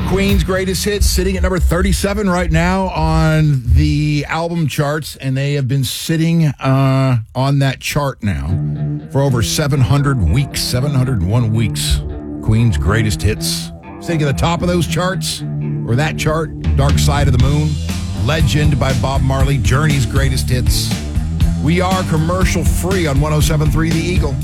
Queen's Greatest Hits, sitting at number 37 right now on the album charts, and they have been sitting on that chart now for over 700 weeks, 701 weeks. Queen's Greatest Hits. Sitting at the top of those charts, or that chart, Dark Side of the Moon, Legend by Bob Marley, Journey's Greatest Hits. We are commercial free on 107.3 The Eagle.